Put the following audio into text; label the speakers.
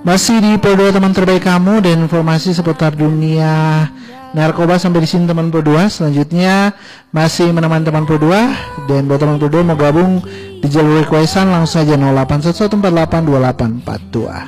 Speaker 1: Masih di Pro 2 teman terbaik kamu dan informasi seputar dunia narkoba sampai di sini teman Pro 2. Selanjutnya masih menemani teman Pro 2 dan buat teman Pro 2 mau gabung di jalur requestan langsung saja 0811482842.